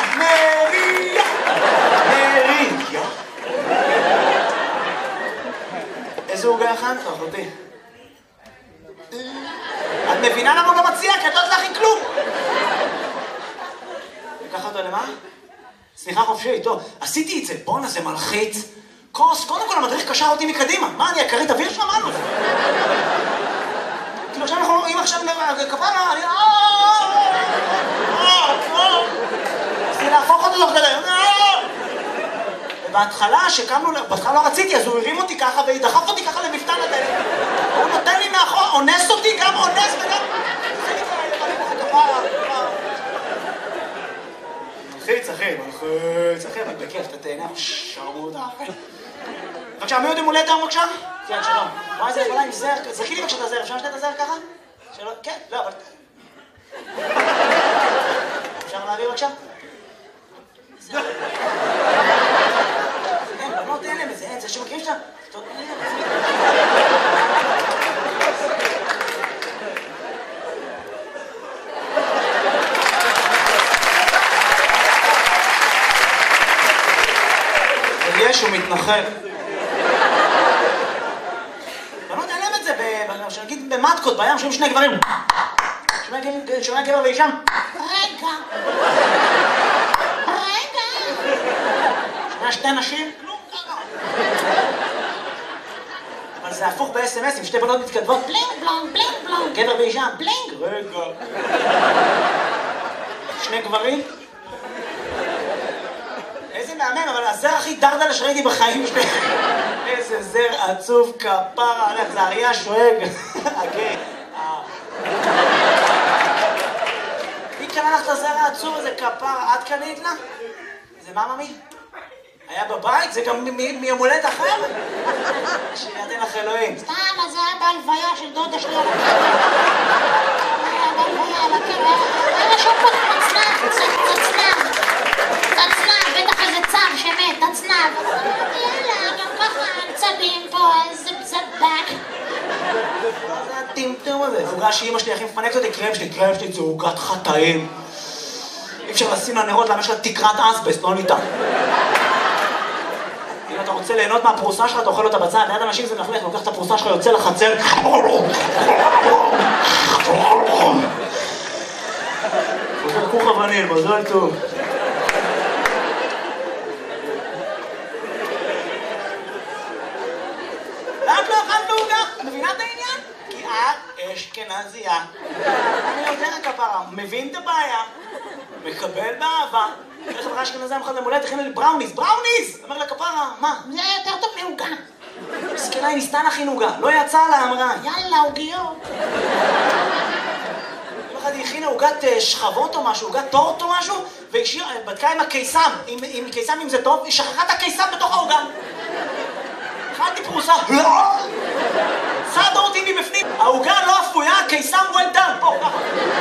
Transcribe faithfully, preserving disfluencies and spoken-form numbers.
לאן? מריה! מריה! איזה עוגה הכנת, אחותי? את מבינה למה הוא לא מציע? כי את לא יודעת להכין כלום! לקח אותו למה? סליחה חופשי, טוב, עשיתי את זה, בואנה זה מלחיץ. כוס, קודם כל המדריך קשר אותי מקדימה. מה, אני הכרית אוויר שלך? מה לו? כאילו עכשיו אנחנו רואים עכשיו כפרה, אני... רציתי להפוך אותו תוך כדי. ובהתחלה, שקמנו, בהתחלה לא רציתי, אז הוא הרים אותי ככה ודחף אותי ככה למפתן הדלת. הוא נותן לי מאחור, אונס אותי, גם אונס וגם... מלחיץ, אחי, מלחיץ, אחי, אבל בכיף, אתה תהנה, שרמוט, אחי. בבקשה, מי עוד עם הולדת היום, בבקשה? כן, שלום. מה איזה יכולה עם זר? זכי לי בבקשה את הזר, אפשר לשתת את הזר ככה? שלום, כן, לא, אבל... אפשר להעביר בבקשה? זר. אין, בנות אין להם איזה, אין, זה שמכירים שאתה... טוב, אין להם. יש, הוא מתנחל. בנות אין להם את זה, שנגיד במטקות, בים, שומעים שני גברים. שומע גבר ואישם. רגע. רגע. שומע שתי נשים. כלום ככה. אבל זה הפוך ב-אס אם אס, עם שתי בנות מתכתבות. בלינג בלונג, בלינג בלונג. גבר ואישם. בלינג. רגע. שני גברים. איזה מאמן, אבל הזר הכי דרדלה שראיתי בחיים שלי. איזה זר עצוב כפרה, זה אריה שואג. אוקיי. מי קנה לך את הזר העצוב הזה כפרה? את קנית לה? זה מה ממי? היה בבית? זה גם מיום הולדת אחר? שיתן לך אלוהים. סתם, אז זה היה בהלוויה של דודה שלי על הקבר. היה בהלוויה על הקבר. היה רשום פה תצנב, תצנב. תצנב, בטח איזה צב שמת, תצנב. יאללה, גם ככה צבים פה, איזה צבק. מה זה הטמטום הזה? זה עוגה שאמא שלי הכי מפנקת אותי, קרם שלי, קרם שלי, זה עוגת חטאים. אי אפשר לשים לה נרות, למה יש לה תקרת אסבסט, לא ניתן. אם אתה רוצה ליהנות מהפרוסה שלך, אתה אוכל אותה בצד, ליד אנשים זה מלכלך, לוקח את הפרוסה שלך, יוצא לחצר. עושה כוך וניל, מזל טוב. למה לא אכלת עוגה? מבינה את העניין? כי את אשכנזייה. אני יודע כפרה, מבין את הבעיה, מקבל באהבה. איך חברה אשכנזייה מחד למולדת, הכינה לי בראוניז, בראוניז! אומר לה כפרה, מה? זה יותר טוב מעוגה. מסכנה, היא ניסתה להכין עוגה, לא יצאה לה, אמרה. יאללה, עוגיות. יום אחד היא הכינה עוגת שכבות או משהו, עוגת טורט או משהו, והיא בדקה עם הקיסם, עם קיסם אם זה טוב, היא שכחה את הקיסם בתוך העוגה. אכלתי פרוסה, לא! סעד אותי מבפנים, העוגה לא אפויה, הקיסם well done, פה, ככה.